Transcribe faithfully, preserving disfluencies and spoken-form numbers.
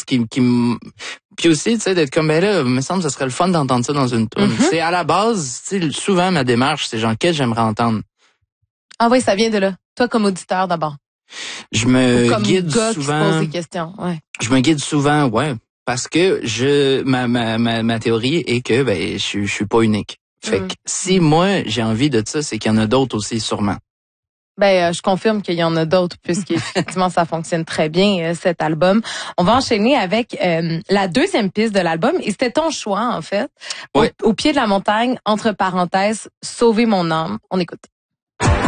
qui, qui me... Puis aussi, tu sais, d'être comme, ben là, il me semble que ce serait le fun d'entendre ça dans une tune. Mm-hmm. C'est à la base, tu sais, souvent ma démarche, c'est genre, qu'est-ce que j'aimerais entendre? Ah oui, ça vient de là. Toi, comme auditeur, d'abord. Je me Ou comme guide gars souvent. Qui se pose des questions, ouais. Je me guide souvent, ouais. Parce que je, ma, ma, ma, ma théorie est que, ben, je, je suis pas unique. Fait Mm. que si moi, j'ai envie de ça, c'est qu'il y en a d'autres aussi, sûrement. Ben, euh, je confirme qu'il y en a d'autres, puisqu'effectivement, ça fonctionne très bien, euh, cet album. On va enchaîner avec euh, la deuxième piste de l'album, et c'était ton choix, en fait. Ouais. Au, au pied de la montagne, entre parenthèses, sauver mon âme. On écoute.